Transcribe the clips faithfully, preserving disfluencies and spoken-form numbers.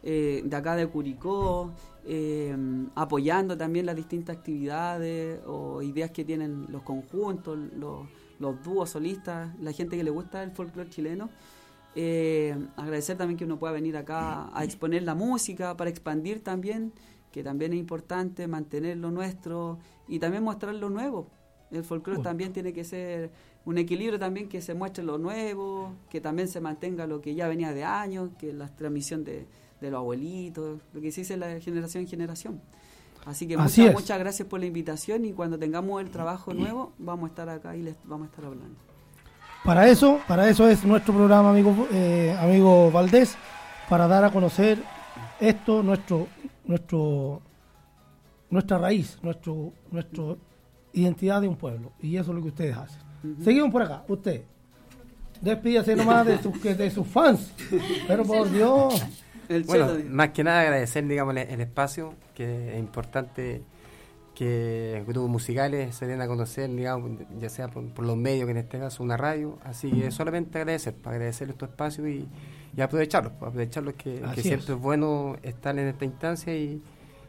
eh, de acá de Curicó, eh, apoyando también las distintas actividades o ideas que tienen los conjuntos, los, los dúos solistas, la gente que le gusta el folclore chileno. Eh, agradecer también que uno pueda venir acá a exponer la música, para expandir también, que también es importante mantener lo nuestro y también mostrar lo nuevo. El folclore uh. también tiene que ser un equilibrio también, que se muestre lo nuevo, que también se mantenga lo que ya venía de años, que la transmisión de, de los abuelitos, lo que se dice la generación en generación. Así que Así muchas, es. muchas gracias por la invitación, y cuando tengamos el trabajo nuevo vamos a estar acá y les vamos a estar hablando. Para eso, para eso es nuestro programa, amigo, eh, amigo Valdés, para dar a conocer esto, nuestro, nuestro, nuestra raíz, nuestro, nuestra identidad de un pueblo, y eso es lo que ustedes hacen. Uh-huh. Seguimos por acá, usted. Despídase nomás de sus, de sus fans, pero por Dios. El bueno, más que nada agradecer, digamos, el, el espacio, que es importante que grupos musicales se den a conocer, digamos, ya sea por, por los medios, que en este caso una radio, así que solamente agradecer, para agradecer estos espacios y, y aprovecharlos, aprovecharlos que, que siempre es bueno estar en esta instancia y,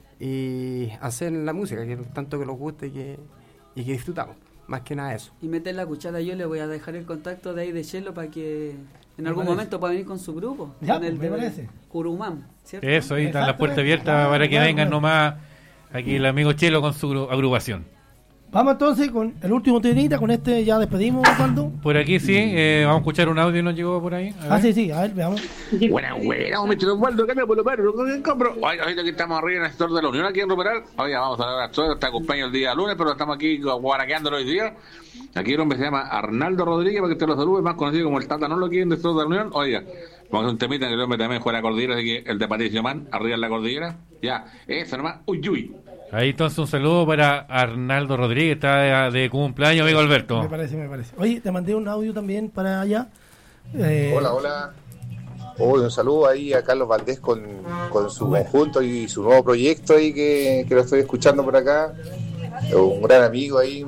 y hacer la música, que tanto que nos gusta y que, y que disfrutamos, más que nada eso. Y meter la cuchara, yo le voy a dejar el contacto de ahí de Chelo para que en me algún parece. momento pueda venir con su grupo, ya, con el me parece. Curumán, ¿cierto? Eso, ahí están las puertas abiertas para que claro, vengan claro. nomás. Aquí el amigo Chelo con su agrupación. Vamos entonces con el último temita, con este ya despedimos, Osvaldo. Por aquí sí, eh, vamos a escuchar un audio, nos llegó por ahí. Ah, sí, sí, a ver, veamos. Buena, buena, me echó Osvaldo, acá por los perros, compro. Oye, ahorita que estamos arriba en el sector de la Unión, aquí en Roperal. Oye, vamos a hablar de está acompañado el día lunes, pero estamos aquí guaraqueándolo hoy día. Aquí hay un hombre que se llama Arnaldo Rodríguez, para que te lo salude, más conocido como el Tata, no lo quieren de sector de la Unión. Oiga, vamos a hacer un temita en el hombre también juega la cordillera, así que el de Patricio Man, arriba en la cordillera. Ya, eso nomás, uy, uy. Ahí entonces un saludo para Arnaldo Rodríguez, está de, de cumpleaños, amigo Alberto. Me parece, me parece. Oye, te mandé un audio también para allá. Eh... Hola, hola. Hoy un saludo ahí a Carlos Valdés con, con su bueno. conjunto y su nuevo proyecto ahí que, que lo estoy escuchando por acá. Un gran amigo ahí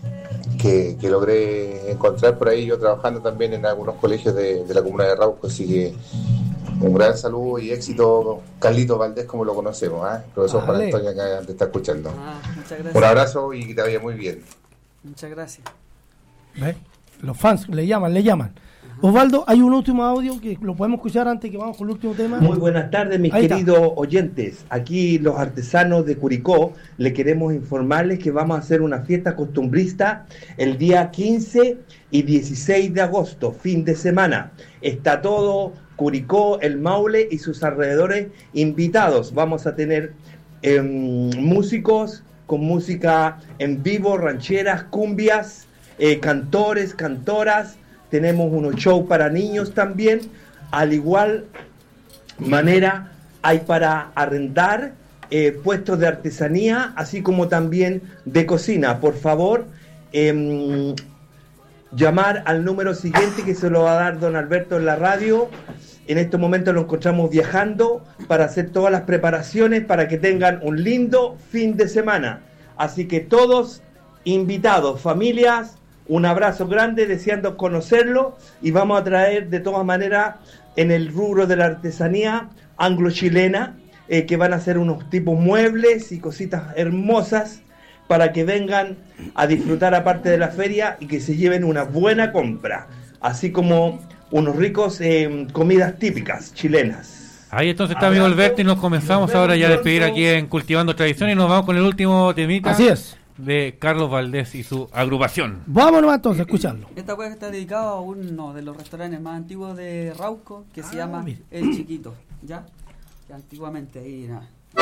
que, que logré encontrar por ahí, yo trabajando también en algunos colegios de, de la comuna de Rauco, así que un gran saludo y éxito, Carlito Valdés, como lo conocemos, ¿eh? Profesor Juan Antonio acá te está escuchando. Ah, muchas gracias. Un abrazo y que te vaya muy bien. Muchas gracias. ¿Ves? Los fans le llaman, le llaman. Ajá. Osvaldo, hay un último audio que lo podemos escuchar antes que vamos con el último tema. Muy buenas tardes, mis Ahí queridos está. oyentes. Aquí los artesanos de Curicó le queremos informarles que vamos a hacer una fiesta costumbrista el día quince y dieciséis de agosto, fin de semana. Está todo Curicó, el Maule y sus alrededores invitados. Vamos a tener eh, músicos con música en vivo, rancheras, cumbias, eh, cantores, cantoras. Tenemos unos shows para niños también. Al igual manera hay para arrendar eh, puestos de artesanía, así como también de cocina. Por favor, eh, llamar al número siguiente que se lo va a dar don Alberto en la radio. En estos momentos lo encontramos viajando para hacer todas las preparaciones para que tengan un lindo fin de semana. Así que todos invitados, familias, un abrazo grande, deseando conocerlo, y vamos a traer de todas maneras en el rubro de la artesanía anglo-chilena, eh, que van a hacer unos tipos muebles y cositas hermosas para que vengan a disfrutar aparte de la feria y que se lleven una buena compra, así como unos ricos eh, comidas típicas chilenas. Ahí entonces está amigo Alberto y nos comenzamos ahora ya a despedir aquí en Cultivando Tradición y nos vamos con el último temita. Así es. De Carlos Valdés y su agrupación. Vámonos entonces a escucharlo. Esta puede estar dedicada a uno de los restaurantes más antiguos de Rauco, que ah, se llama mire. El Chiquito, ¿ya? Que antiguamente ahí nada.